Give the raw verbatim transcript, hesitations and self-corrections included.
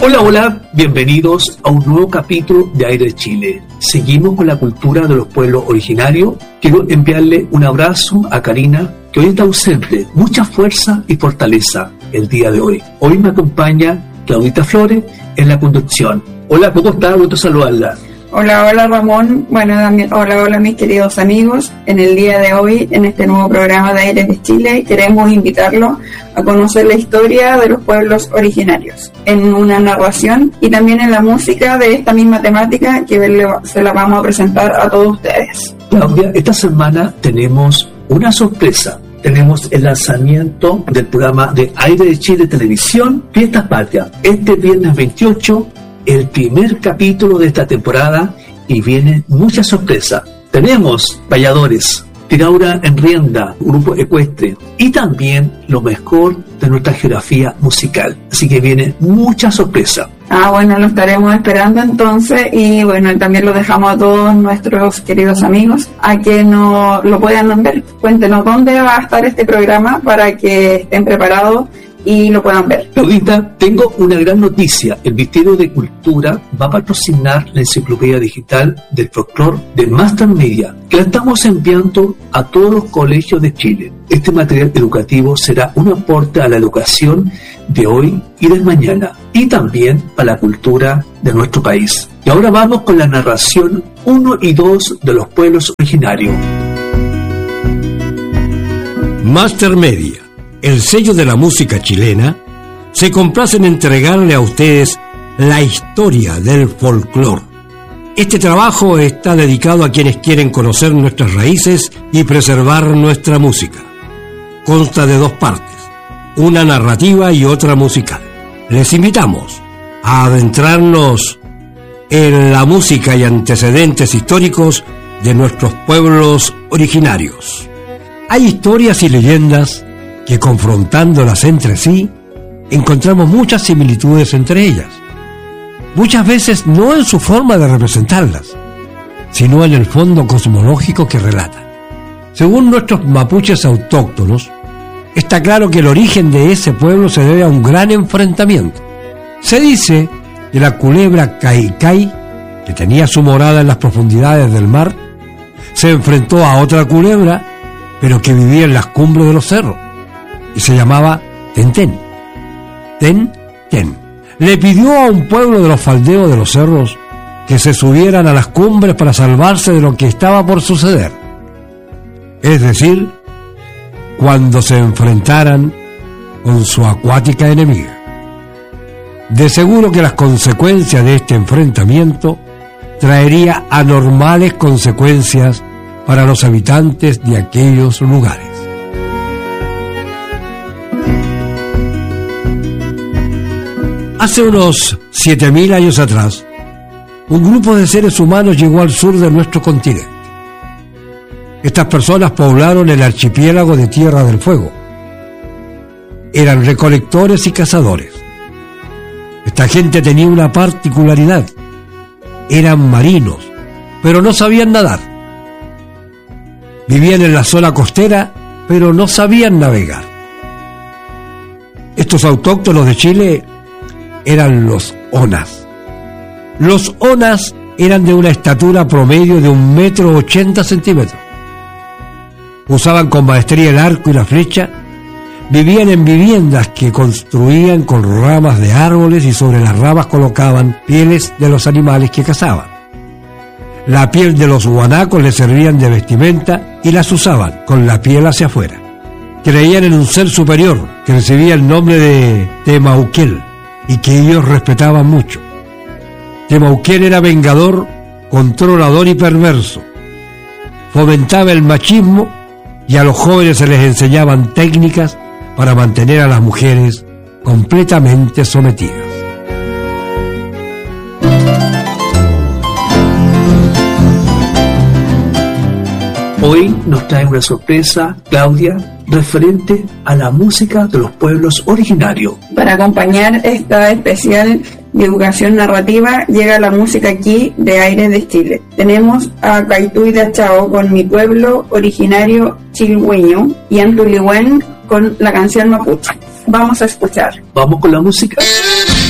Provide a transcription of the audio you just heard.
Hola, hola, bienvenidos a un nuevo capítulo de Aire de Chile. Seguimos con la cultura de los pueblos originarios. Quiero enviarle un abrazo a Karina, que hoy está ausente. Mucha fuerza y fortaleza el día de hoy. Hoy me acompaña Claudita Flores en la conducción. Hola, ¿cómo está? Gusto saludarla. Hola, hola Ramón. Bueno, también, hola, hola mis queridos amigos. En el día de hoy, en este nuevo programa de Aires de Chile, queremos invitarlo a conocer la historia de los pueblos originarios, en una narración y también en la música de esta misma temática que se la vamos a presentar a todos ustedes. Claudia, esta semana tenemos una sorpresa. Tenemos el lanzamiento del programa de Aire de Chile Televisión, Fiestas Patrias, este viernes veintiocho, el primer capítulo de esta temporada, y viene mucha sorpresa. Tenemos Valladores, Tiraura en Rienda, grupo ecuestre, y también lo mejor de nuestra geografía musical. Así que viene mucha sorpresa. Ah, bueno, lo estaremos esperando entonces, y bueno, también lo dejamos a todos nuestros queridos amigos a que no lo puedan ver. Cuéntenos dónde va a estar este programa para que estén preparados y lo puedan ver. Claudita, tengo una gran noticia. El Ministerio de Cultura va a patrocinar la enciclopedia digital del folclore de Master Media, que la estamos enviando a todos los colegios de Chile. Este material educativo será un aporte a la educación de hoy y del mañana, y también para la cultura de nuestro país. Y ahora vamos con la narración uno y dos de los pueblos originarios. Master Media, el sello de la música chilena, se complace en entregarle a ustedes la historia del folclore. Este trabajo está dedicado a quienes quieren conocer nuestras raíces y preservar nuestra música. Consta de dos partes, una narrativa y otra musical. Les invitamos a adentrarnos en la música y antecedentes históricos de nuestros pueblos originarios. Hay historias y leyendas que, confrontándolas entre sí, encontramos muchas similitudes entre ellas. Muchas veces no en su forma de representarlas, sino en el fondo cosmológico que relatan. Según nuestros mapuches autóctonos, está claro que el origen de ese pueblo se debe a un gran enfrentamiento. Se dice que la culebra Caicay, que tenía su morada en las profundidades del mar, se enfrentó a otra culebra, pero que vivía en las cumbres de los cerros, y se llamaba Tenten. Ten, ten. Le pidió a un pueblo de los faldeos de los cerros que se subieran a las cumbres para salvarse de lo que estaba por suceder. Es decir, cuando se enfrentaran con su acuática enemiga. De seguro que las consecuencias de este enfrentamiento traería anormales consecuencias para los habitantes de aquellos lugares. Hace unos siete mil años atrás, un grupo de seres humanos llegó al sur de nuestro continente. Estas personas poblaron el archipiélago de Tierra del Fuego. Eran recolectores y cazadores. Esta gente tenía una particularidad. Eran marinos, pero no sabían nadar. Vivían en la zona costera, pero no sabían navegar. Estos autóctonos de Chile eran los onas. Los onas eran de una estatura promedio de un metro ochenta centímetros. Usaban con maestría el arco y la flecha. Vivían en viviendas que construían con ramas de árboles y sobre las ramas colocaban pieles de los animales que cazaban. La piel de los guanacos les servían de vestimenta y las usaban con la piel hacia afuera. Creían en un ser superior que recibía el nombre de Temauquel y que ellos respetaban mucho. Temauquel era vengador, controlador y perverso. Fomentaba el machismo y a los jóvenes se les enseñaban técnicas para mantener a las mujeres completamente sometidas. Hoy nos trae una sorpresa, Claudia, referente a la música de los pueblos originarios. Para acompañar esta especial de educación narrativa, llega la música aquí de Aires de Chile. Tenemos a Caituy de Achao con Mi Pueblo Originario Chilhueño y Antulihuén con la canción Mapuche. Vamos a escuchar. Vamos con la música.